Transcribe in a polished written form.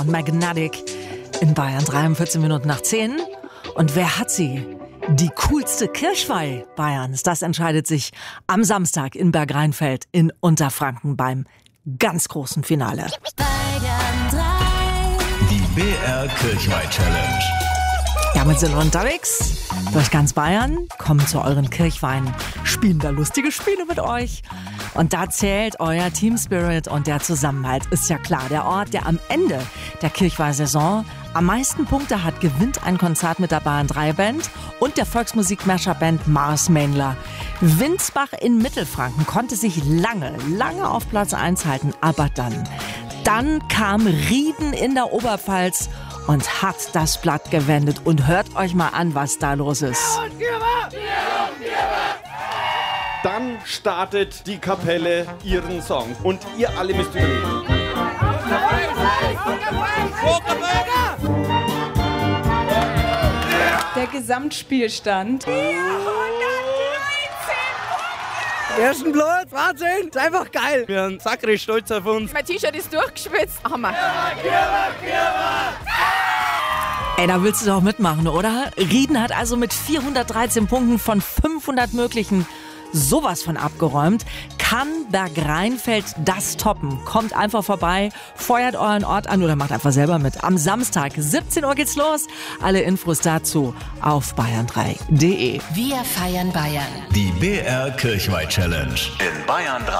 Magnetic in Bayern, 14 Minuten nach 10. Und wer hat sie? Die coolste Kirchweih Bayerns. Das entscheidet sich am Samstag in Bergrheinfeld in Unterfranken beim ganz großen Finale. Bayern 3. Die BR Kirchweih Challenge. Damit sind wir unterwegs durch ganz Bayern, kommen zu euren Kirchweihen, spielen da lustige Spiele mit euch. Und da zählt euer Team Spirit und der Zusammenhalt. Ist ja klar, der Ort, der am Ende der Kirchweih-Saison am meisten Punkte hat, gewinnt ein Konzert mit der Bayern 3 Band und der Volksmusik-Mashup-Band Mars Männler. Winsbach in Mittelfranken konnte sich lange auf Platz 1 halten, aber dann kam Rieden in der Oberpfalz und hat das Blatt gewendet. Und hört euch mal an, was da los ist. Dann startet die Kapelle ihren Song und ihr alle müsst überlegen. Der Gesamtspielstand. Ersten Platz, Wahnsinn, ist einfach geil. Wir sind sakrisch stolz auf uns. Mein T-Shirt ist durchgeschwitzt. Hammer. Ey, da willst du doch mitmachen, oder? Rieden hat also mit 413 Punkten von 500 möglichen sowas von abgeräumt. Kann Bergrheinfeld das toppen? Kommt einfach vorbei, feuert euren Ort an oder macht einfach selber mit. Am Samstag, 17 Uhr geht's los. Alle Infos dazu auf bayern3.de. Wir feiern Bayern. Die BR Kirchweih Challenge in Bayern 3.